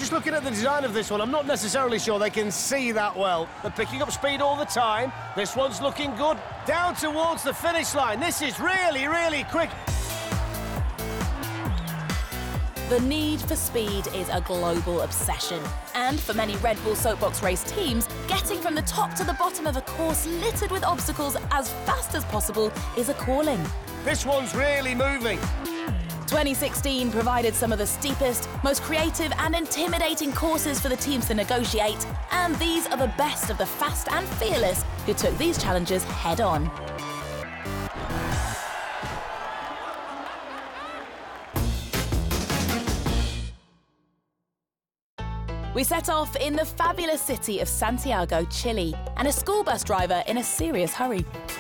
just looking at the design of this one, I'm not necessarily sure they can see that well. They're picking up speed all the time. This one's looking good. Down towards the finish line. This is really, really quick. The need for speed is a global obsession. And for many Red Bull Soapbox race teams, getting from the top to the bottom of a course littered with obstacles as fast as possible is a calling. This one's really moving. 2016 provided some of the steepest, most creative and intimidating courses for the teams to negotiate, and these are the best of the fast and fearless who took these challenges head-on. We set off in the fabulous city of Santiago, Chile, and a school bus driver in a serious hurry.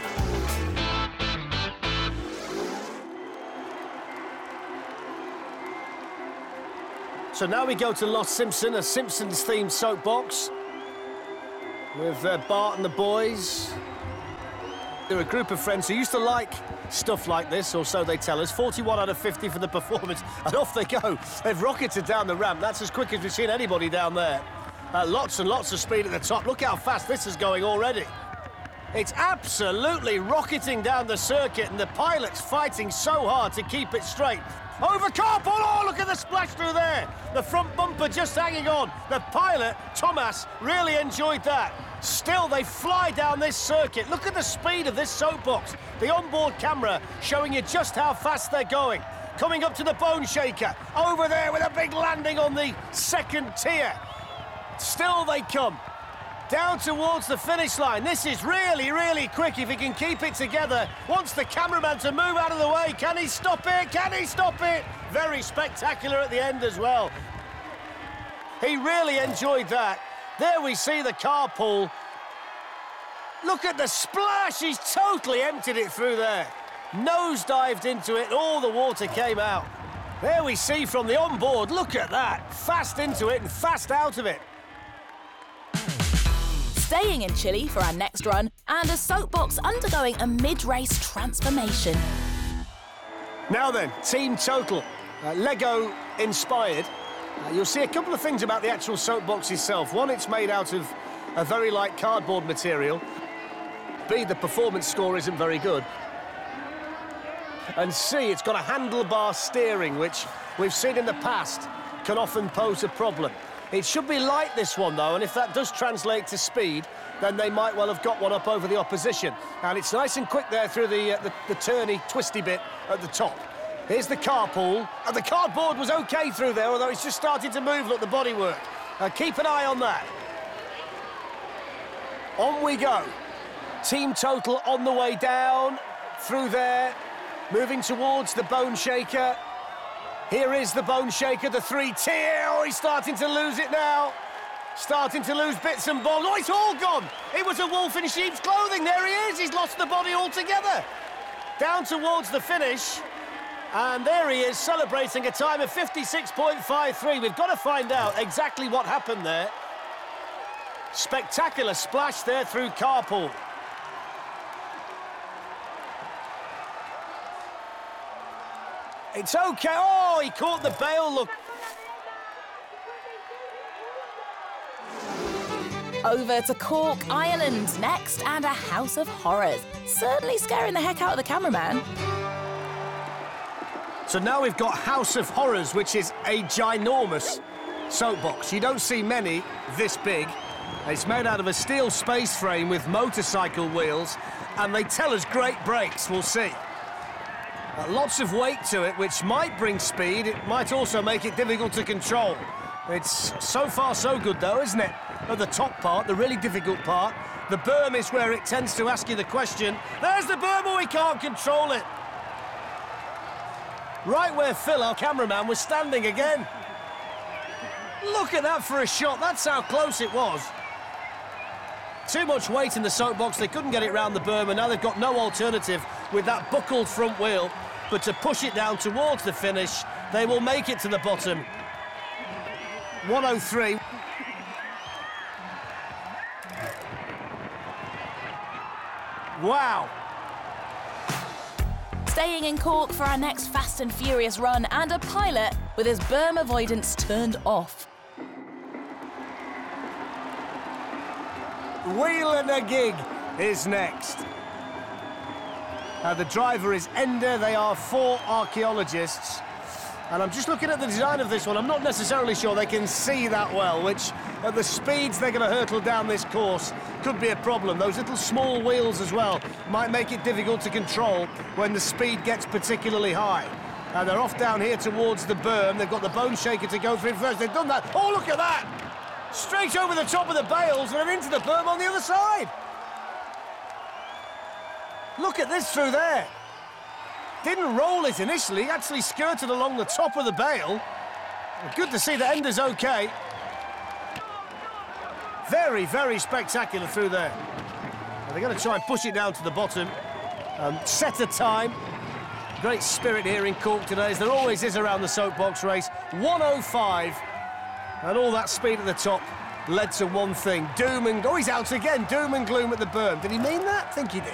So now we go to Los Simpson, a Simpsons-themed soapbox with Bart and the boys. They're a group of friends who used to like stuff like this, or so they tell us. 41 out of 50 for the performance, and off they go. They've rocketed down the ramp. That's as quick as we've seen anybody down there. Lots and lots of speed at the top. Look how fast this is going already. It's absolutely rocketing down the circuit, and the pilot's fighting so hard to keep it straight. Over carpool! Oh, look at the splash through there! The front bumper just hanging on. The pilot, Thomas, really enjoyed that. Still, they fly down this circuit. Look at the speed of this soapbox. The onboard camera showing you just how fast they're going. Coming up to the Bone Shaker. Over there with a big landing on the second tier. Still they come. Down towards the finish line. This is really, really quick if he can keep it together. Wants the cameraman to move out of the way. Can he stop it? Can he stop it? Very spectacular at the end as well. He really enjoyed that. There we see the carpool. Look at the splash. He's totally emptied it through there. Nose-dived into it. All the water came out. There we see from the onboard. Look at that. Fast into it and fast out of it. Staying in Chile for our next run, and a soapbox undergoing a mid-race transformation. Now then, Team Total, Lego inspired. You'll see a couple of things about the actual soapbox itself. One, it's made out of a very light cardboard material. B, the performance score isn't very good. And C, it's got a handlebar steering, which we've seen in the past can often pose a problem. It should be light, this one, though, and if that does translate to speed, then they might well have got one up over the opposition. And it's nice and quick there through the turny, twisty bit at the top. Here's the carpool. The cardboard was OK through there, although it's just starting to move, look, the bodywork. Keep an eye on that. On we go. Team Total on the way down, through there, moving towards the Bone Shaker. Here is the Bone Shaker, the three-tier. Oh, he's starting to lose it now. Starting to lose bits and bobs. Oh, it's all gone. It was a wolf in sheep's clothing. There he is. He's lost the body altogether. Down towards the finish. And there he is, celebrating a time of 56.53. We've got to find out exactly what happened there. Spectacular splash there through carpool. It's OK. Oh, he caught the bail, look. Over to Cork, Ireland next, and a house of horrors. Certainly scaring the heck out of the cameraman. So now we've got House of Horrors, which is a ginormous soapbox. You don't see many this big. It's made out of a steel space frame with motorcycle wheels, and they tell us great brakes. We'll see. Lots of weight to it, which might bring speed. It might also make it difficult to control. It's so far so good, though, isn't it? At the top part, the really difficult part. The berm is where it tends to ask you the question. There's the berm, but we can't control it. Right where Phil, our cameraman, was standing again. Look at that for a shot. That's how close it was. Too much weight in the soapbox. They couldn't get it round the berm, and now they've got no alternative with that buckled front wheel. But to push it down towards the finish, they will make it to the bottom. 103. Wow. Staying in Cork for our next Fast and Furious run, and a pilot with his berm avoidance turned off. Wheel and a Gig is next. The driver is Ender. They are 4 archaeologists. And I'm just looking at the design of this one. I'm not necessarily sure they can see that well, which at the speeds they're going to hurtle down this course could be a problem. Those little small wheels as well might make it difficult to control when the speed gets particularly high. And they're off down here towards the berm. They've got the Bone Shaker to go through first. They've done that. Oh, look at that! Straight over the top of the bales and into the berm on the other side. Look at this through there. Didn't roll it initially, actually skirted along the top of the bale. Good to see that Ender's okay. Very, very spectacular through there. And they're going to try and push it down to the bottom and set a time. Great spirit here in Cork today, as there always is around the soapbox race. 1:05, and all that speed at the top led to one thing. Doom and... Oh, he's out again. Doom and gloom at the berm. Did he mean that? I think he did.